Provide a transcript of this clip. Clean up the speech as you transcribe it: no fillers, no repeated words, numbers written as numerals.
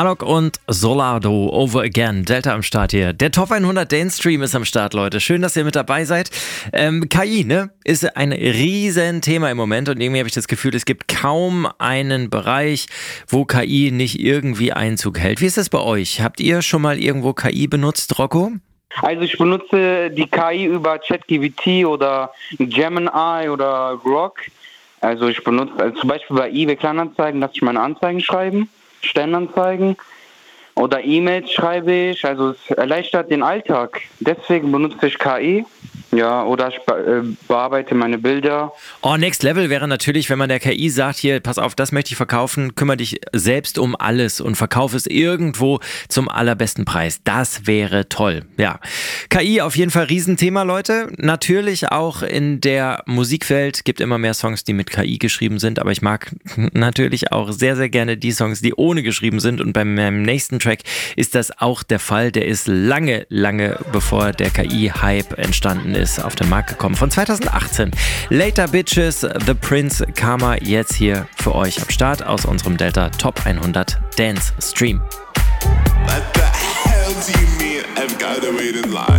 Alok und Solardo, Over Again, Delta am Start hier. Der Top 100 Dance Stream ist am Start, Leute. Schön, dass ihr mit dabei seid. KI, ne, ist ein riesen Thema im Moment und irgendwie habe ich das Gefühl, es gibt kaum einen Bereich, wo KI nicht irgendwie Einzug hält. Wie ist das bei euch? Habt ihr schon mal irgendwo KI benutzt, Rocco? Also ich benutze die KI über ChatGPT oder Gemini oder Grok. Also ich benutze zum Beispiel bei eBay Kleinanzeigen, dass ich meine Anzeigen schreiben, Stellenanzeigen oder E-Mails schreibe ich. Also es erleichtert den Alltag. Deswegen benutze ich KI. Ja, oder ich bearbeite meine Bilder. Oh, Next Level wäre natürlich, wenn man der KI sagt, hier, pass auf, das möchte ich verkaufen, kümmere dich selbst um alles und verkaufe es irgendwo zum allerbesten Preis. Das wäre toll, ja. KI auf jeden Fall Riesenthema, Leute. Natürlich auch in der Musikwelt gibt immer mehr Songs, die mit KI geschrieben sind, aber ich mag natürlich auch sehr, sehr gerne die Songs, die ohne geschrieben sind und bei meinem nächsten Track ist das auch der Fall. Der ist lange, lange bevor der KI-Hype entstanden ist, auf den Markt gekommen. Von 2018. Later Bitches, The Prince, Karma, jetzt hier für euch am Start aus unserem Delta Top 100 Dance Stream. What the hell do you mean I've got to wait in line?